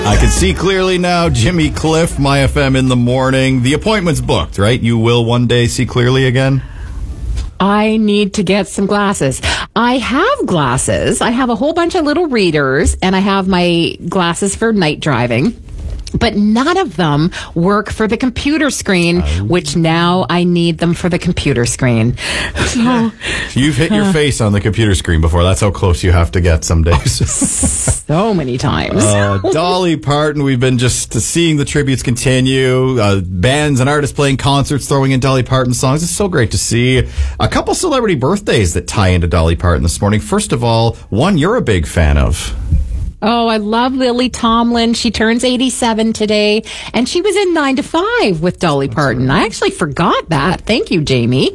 I can see clearly now. Jimmy Cliff, My FM in the morning. The appointment's booked, right? You will one day see clearly again? I need to get some glasses. I have glasses. I have a whole bunch of little readers, and I have my glasses for night driving. But none of them work for the computer screen, which now I need them for the computer screen. So, you've hit your face on the computer screen before. That's how close you have to get some days. So many times. Dolly Parton, we've been just seeing the tributes continue. Bands and artists playing concerts, throwing in Dolly Parton songs. It's so great to see. A couple celebrity birthdays that tie into Dolly Parton this morning. First of all, one you're a big fan of. Oh, I love Lily Tomlin. She turns 87 today, and she was in 9 to 5 with Dolly Parton. I actually forgot that. Thank you, Jamie.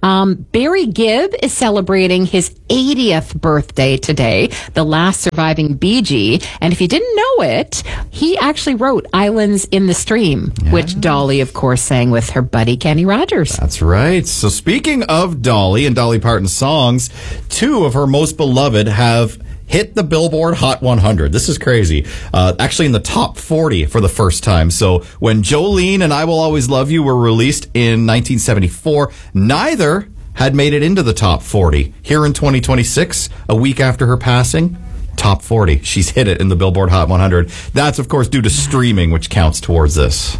Barry Gibb is celebrating his 80th birthday today, the last surviving Bee Gee. And if you didn't know it, he actually wrote Islands in the Stream, which Dolly, of course, sang with her buddy Kenny Rogers. That's right. So speaking of Dolly and Dolly Parton songs, two of her most beloved have hit the Billboard Hot 100. This is crazy. Actually in the top 40 for the first time. So when Jolene and I Will Always Love You were released in 1974, neither had made it into the top 40. Here in 2026, a week after her passing, top 40. She's hit it in the Billboard Hot 100. That's, of course, due to streaming, which counts towards this.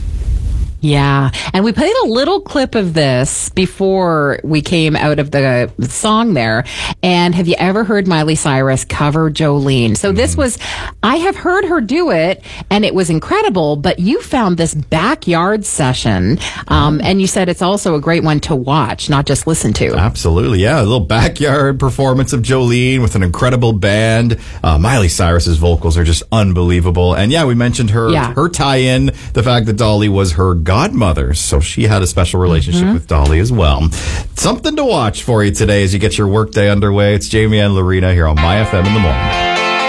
Yeah, and we played a little clip of this before we came out of the song there. And have you ever heard Miley Cyrus cover Jolene? So this was, I have heard her do it, and it was incredible, but you found this backyard session, and you said it's also a great one to watch, not just listen to. Absolutely, yeah. A little backyard performance of Jolene with an incredible band. Miley Cyrus's vocals are just unbelievable. And yeah, we mentioned her tie-in, the fact that Dolly was her godmother, so she had a special relationship with Dolly as well. Something to watch for you today as you get your workday underway. It's Jamie and Lorena here on My FM in the morning.